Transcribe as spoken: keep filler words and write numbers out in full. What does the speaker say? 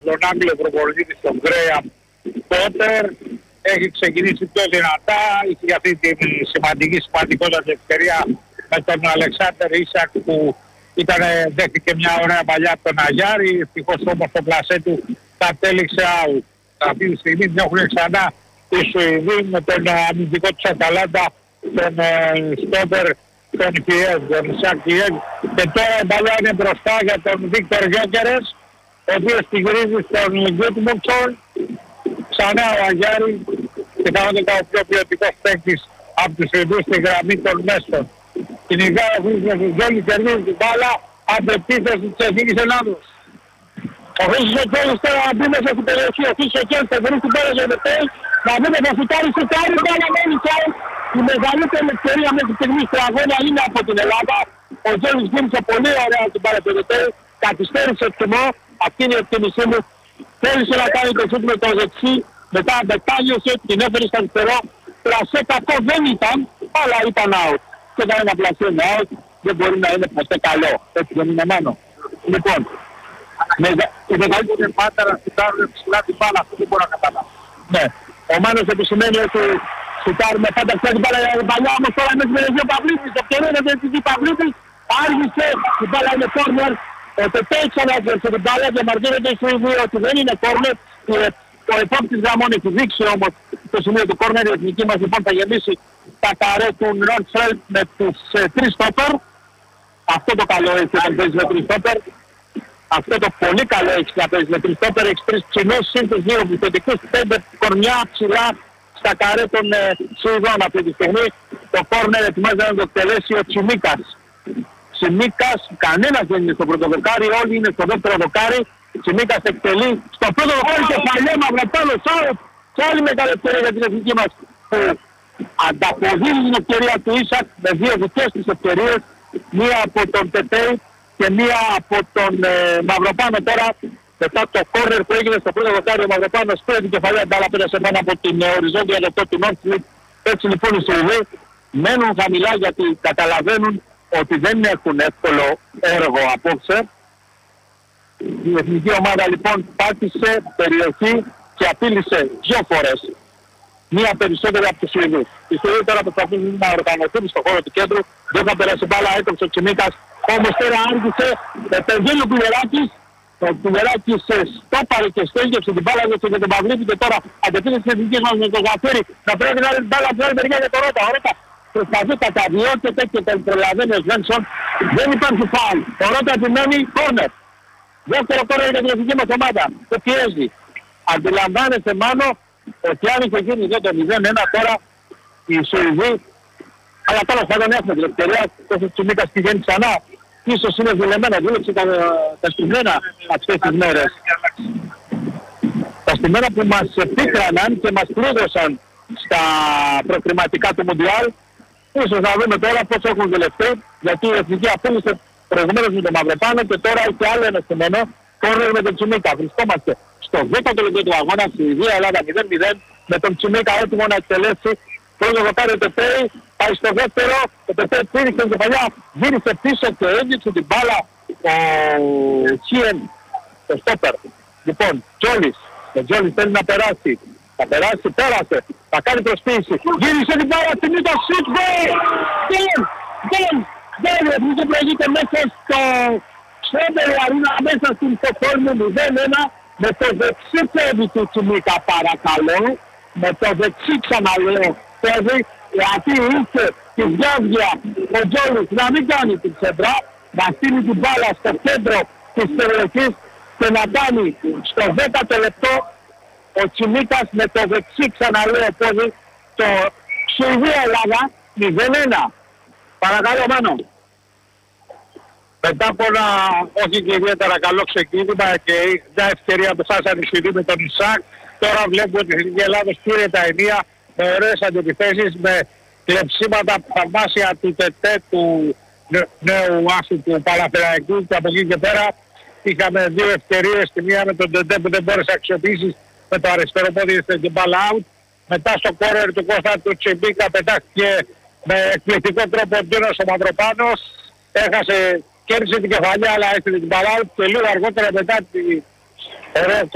τον Άγγλο προπονητή στον Γκρέαμ Πότερ. Έχει ξεκινήσει πιο δυνατά, είχε αυτή τη σημαντική σημαντικότατη ευκαιρία με τον Αλεξάνδερ Ίσακ που ήταν, δέχτηκε μια ωραία παλιά από τον Αγιάρη, ευτυχώς όμως το πλασέ του κατέληξε out. Αυτή τη στιγμή διώχνουν ξανά οι Σουηδοί με τον αμυντικό του Αταλάντα, τον Στόπερ, τον Κιέγ, τον Ισακ Κιέγ, και τώρα η μπαλιά είναι μπροστά για τον Βίκτορ Γιόκερες, ο οποίος τη γυρίζει στον Γκούτμουτσον. Ξανά ο Αγιάρη και κανονικά ο πιο ποιοτικός παίκτης από τους Σουηδούς στη γραμμή των μέσων. Κυνηγάει ο Χρήστος Ζόλη, κερδίζει την μπάλα από επίθεση της Εθνικής Ελλάδος. Ο Χρήστος Ζόλης τώρα μπει μέσα στην περιοχή, ο Χρήστος Ζόλης θα βρει την μπάλα για το τέλος, να δούμε θα σουτάρει σε άλλη μπάλα μένει καν. Η μεγαλύτερη ευκαιρία μέχρι στιγμής του αγώνα είναι από την Ελλάδα. Ο Ζόλης γύρισε πολύ ωραία την μπάλα για το τέλος, καθυστέρησε εκτιμώ, αυτή είναι η εκτίμησή μου. Θέλησε να κάνει το σούτ με το δεξί, μετά μετάλλιωσε, την έφερε στα αριστερό. Πλασέ κακό δεν ήταν, αλλά ήταν out. Και όταν ένα πλασέ είναι out, δεν μπορεί να είναι ποτέ καλό. Έτσι δεν είναι μάνο. Λοιπόν, η μεγαλύτερη πάντα να σουτάρουν ψηλά την μπάλα, αυτό δεν μπορώ να καταλάβω. Ναι, ο Μάνος επισημαίνει ότι σουτάρουμε πάντα ψηλά την μπάλα για την παλιά, όμως τώρα με την περιοχή ο Παυλίτης, το καιρό είναι την Παυλίτης, άργησε, την μπάλα είναι corner. Ο Τετέ ξανάγερσε την μπάλα και μαρτύρεται στο ίδιο ότι δεν είναι κόρνερ. Ο επόπτης γραμμών έχει δείξει όμως το σημείο του κόρνερ. Η εθνική μας λοιπόν θα γεμίσει τα καρέ του Νόρτφελτ με τους ε, τρεις στόπερ. Αυτό το καλό έχει όταν παίζει με τρεις στόπερ. Αυτό το πολύ καλό έχει να παίζει με τρεις στόπερ. Έχει τρεις ψηλούς συν τους δύο επιθετικούς, πέντε κορμιά ψηλά στα καρέ των ε, Σουηδών αυτή τη στιγμή. Το κόρνερ ετοιμάζει να το εκτελέσει ο Τσιμίκας. Τσιμίκας, κανένας δεν είναι στο πρώτο δοκάρι, όλοι είναι στο δεύτερο δοκάρι. Τσιμίκας εκτελεί στο πρώτο δοκάρι και παλιέ μαυροπέλος out. Και άλλη μεγάλη ευκαιρία για την εθνική μας που ανταποδίδει την ευκαιρία του Ίσακ με δύο δικές της ευκαιρίες. Μία από τον Τετέι και μία από τον ε, Μαυροπάνο τώρα. Μετά το κόρνερ που έγινε στο πρώτο δοκάρι, ο Μαυροπάνος πήρε την κεφαλαία μπάλα πέρασε πάνω από την ε, οριζόντια λεπτό του Νόρτφλιτ. Έτσι λοιπόν οι Σουηδοί μένουν χαμηλά γιατί καταλαβαίνουν ότι δεν έχουν εύκολο έργο απόψε. Η εθνική ομάδα λοιπόν πάτησε περιοχή και απείλησε δύο φορές. Μία περισσότερη από τους Σουηδούς. Οι Σουηδοί τώρα προσπαθούν να οργανωθούν στον χώρο του κέντρου. Δεν θα περάσει μπάλα, έκοψε ο Τσιμίκας. Όμως τώρα άργησε με Περγέλιο Πιλεράκης. Ο Πιλεράκης στόπαρε και στέλγευσε την μπάλα για τον Παυλίτη και τώρα αντεπίθεση της εθνικής μας με τον Γαφύρη. Θα πρέπει να βάλει την μπάλα από την άλλη μεριά για τον Ρώτα. Ρώτα. Προσπαθεί καταδιώκεται και τον προλαβαίνει ο Σβένσον. Δεν υπάρχει φάουλ. Ο Ρώτα επιμένει κόρνερ. Δεύτερο κόρνερ για την εθνική μας ομάδα. Το πιέζει. Αντιλαμβάνεσαι μάνο ότι αν είχε γίνει εδώ το μηδέν ένα τώρα οι Σουηδοί, αλλά τώρα θα τον έχουμε την ευκαιρία, τόσο Τσιμίκας πηγαίνει ξανά. Ίσως είναι δουλεμένα, δούλεψε τα, τα στημένα αυτές τις μέρες. Τα στημένα που μας επίκραναν και μας πλούδωσαν στα προκριματικά του Μουντιάλ. Ίσως να δούμε τώρα πώς έχουν δουλευτεί, γιατί η εθνική απόλυσε προηγουμένως με τον Μαυροπάνο και τώρα έχει άλλο ένα στημένο κόρνερ με τον Τσιμίκα. Βρισκόμαστε στο δέκατο λεπτό του αγώνα, στη Ιδία Ελλάδα μηδέν μηδέν, με τον Τσιμίκα έτοιμο να εκτελέσει. Πρώτο δοκάρι ο Τετέι, πάει στο δεύτερο, ο Τετέι πήρε την κεφαλιά, γύρισε πίσω και έδειξε την μπάλα ο Τσιεν, το στόπερ. Λοιπόν, Τζόλης, ο Τζόλης θέλει να περάσει. Θα περάσει, πέρασε, θα κάνει προσποίηση. Γύρισε την μπάλα, τιμή το σουτ, γκολ! Δεν, δεν, δεν, δεν προηγείται μέσα στο Σέμπερ Αρίνα, μέσα στην Στοκχόλμη μηδέν ένα, με το δεξί πόδι του Τσιμίκα παρακαλώ, με το δεξί ξαναλέω πόδι, γιατί είχε τη διάβγεια ο Τζόλης να μην κάνει την ξεμπρά, να στείλει την μπάλα στο κέντρο της περιοχής και να κάνει στο δέκατο λεπτό ο Τσιμίκας με το δεξί ξαναλέω πόδι το Σουηδία Ελλάδα μηδέν ένα. Παρακαλώ Μάνο. Μετά από ένα όχι και ιδιαίτερα καλό ξεκίνημα και μια ευκαιρία που φτάσαν οι Σουηδοί με τον Ισακ, τώρα βλέπουμε ότι η Εθνική Ελλάδος πήρε τα ενία με ωραίες αντιπιθέσεις, με κλεψίματα θαυμάσια του Τετέ του νέου άσου του Παναθηναϊκού και από εκεί και πέρα είχαμε δύο ευκαιρίες, τη μία με τον Τετέ που δεν μπόρεσε να αξιοποιήσει με το αριστερό πόδι στην ball out. Μετά στο κόρνερ του Κώστα του Τσιμπίκα πετάχτηκε με εκπληκτικό τρόπο ο Ντίνος ο Μαυροπάνος. Έχασε, κέρδισε την κεφαλιά αλλά έστειλε την ball out και λίγο αργότερα μετά την ωραία